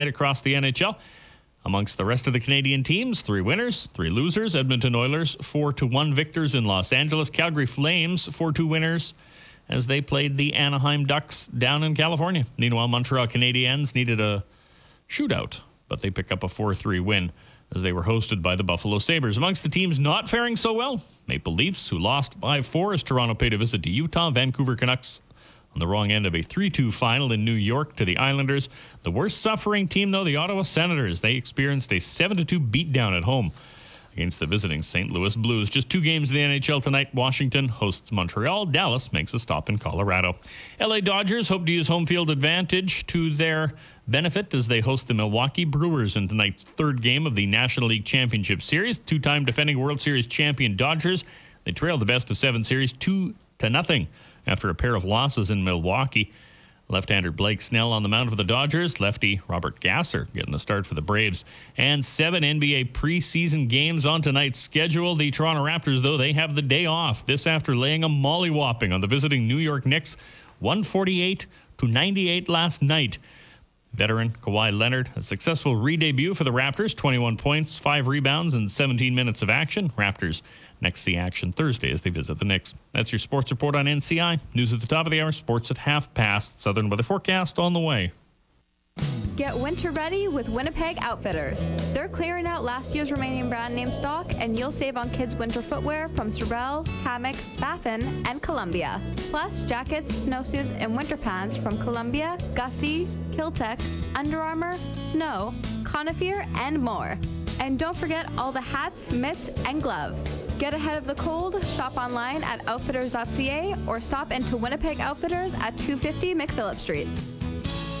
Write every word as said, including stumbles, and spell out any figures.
across the N H L. Amongst the rest of the Canadian teams, three winners, three losers. Edmonton Oilers, four to one victors in Los Angeles. Calgary Flames, four two winners as they played the Anaheim Ducks down in California. Meanwhile, Montreal Canadiens needed a shootout, but they pick up a four three win as they were hosted by the Buffalo Sabres. Amongst the teams not faring so well, Maple Leafs, who lost five four as Toronto paid a visit to Utah. Vancouver Canucks on the wrong end of a three two final in New York to the Islanders. The worst suffering team, though, the Ottawa Senators. They experienced a seven to two beatdown at home against the visiting Saint Louis Blues. Just two games in the N H L tonight. Washington hosts Montreal. Dallas makes a stop in Colorado. L A Dodgers hope to use home field advantage to their benefit as they host the Milwaukee Brewers in tonight's third game of the National League Championship Series. Two-time defending World Series champion Dodgers. They trail the best of seven series two to nothing after a pair of losses in Milwaukee. Left-hander Blake Snell on the mound for the Dodgers. Lefty Robert Gasser getting the start for the Braves. And seven N B A preseason games on tonight's schedule. The Toronto Raptors, though, they have the day off. This after laying a mollywhopping on the visiting New York Knicks, one forty-eight to ninety-eight last night. Veteran Kawhi Leonard, a successful re-debut for the Raptors. twenty-one points, five rebounds, and seventeen minutes of action. Raptors next see action Thursday as they visit the Knicks. That's your sports report on N C I. News at the top of the hour, sports at half past. Southern weather forecast on the way. Get winter ready with Winnipeg Outfitters. They're clearing out last year's remaining brand name stock, and you'll save on kids' winter footwear from Sorel, Hammock, Baffin, and Columbia. Plus, jackets, snowsuits, and winter pants from Columbia, Gussie, Kiltech, Under Armour, Snow, Conifer, and more. And don't forget all the hats, mitts, and gloves. Get ahead of the cold, shop online at outfitters dot c a or stop into Winnipeg Outfitters at two fifty McPhillip Street.